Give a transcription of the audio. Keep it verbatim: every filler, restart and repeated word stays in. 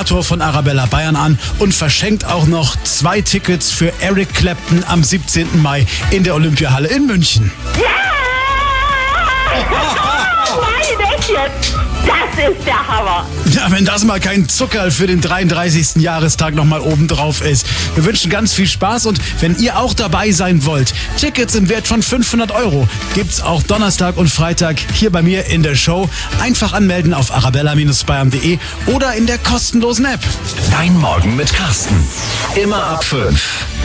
Moderator von Arabella Bayern an und verschenkt auch noch zwei Tickets für Eric Clapton am siebzehnten Mai in der Olympiahalle in München. Nein, echt jetzt? Das ist der Hammer. Ja, wenn das mal kein Zuckerl für den dreiunddreißigsten Jahrestag nochmal obendrauf ist. Wir wünschen ganz viel Spaß und wenn ihr auch dabei sein wollt, Tickets im Wert von fünfhundert Euro gibt's auch Donnerstag und Freitag hier bei mir in der Show. Einfach anmelden auf arabella Bayern punkt de oder in der kostenlosen App. Dein Morgen mit Carsten. Immer ab fünf.